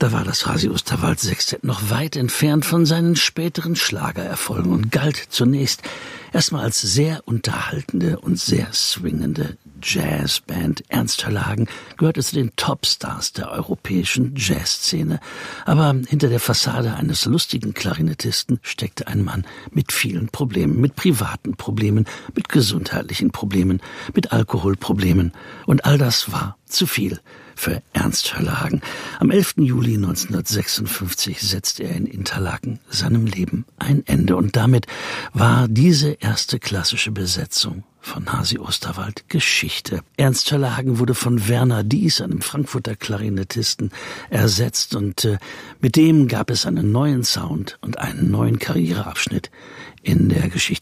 Da war das Hasi Osterwald Sextett noch weit entfernt von seinen späteren Schlagererfolgen und galt zunächst erstmal als sehr unterhaltende und sehr swingende Jazzband. Ernst Höllhagen gehörte zu den Topstars der europäischen Jazzszene. Aber hinter der Fassade eines lustigen Klarinettisten steckte ein Mann mit vielen Problemen, mit privaten Problemen, mit gesundheitlichen Problemen, mit Alkoholproblemen. Und all das war zu viel für Ernst Höllhagen. Am 11. Juli 1956 setzte er in Interlaken seinem Leben ein Ende. Und damit war diese erste klassische Besetzung von Hasi Osterwald Geschichte. Ernst Höllhagen wurde von Werner Dies, einem Frankfurter Klarinettisten, ersetzt. Und mit dem gab es einen neuen Sound und einen neuen Karriereabschnitt in der Geschichte